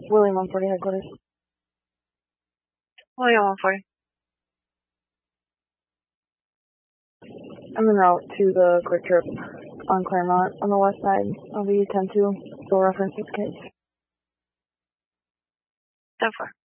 William 140 headquarters. William 140. I'm en route to the Quick Trip on Claremont on the west side. I'll be 10-2, so reference 6 kids. 10-4.